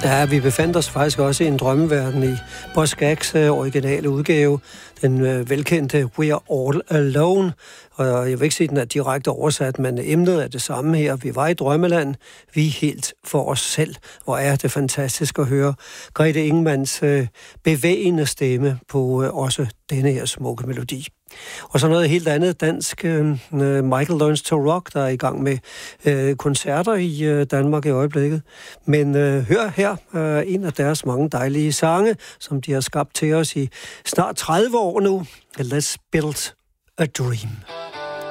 Ja, vi befandt os faktisk også i en drømmeverden i Boz Scaggs originale udgave, den velkendte We Are All Alone. Og jeg vil ikke sige, at den er direkte oversat, men emnet er det samme her. Vi var i drømmeland, vi er helt for os selv. Hvor er det fantastisk at høre Grete Ingemanns bevægende stemme på også denne her smukke melodi. Og så noget helt andet dansk. Michael Learns to Rock, der er i gang med koncerter i Danmark i øjeblikket. Men hør her en af deres mange dejlige sange, som de har skabt til os i snart 30 år nu. Let's Build a Dream.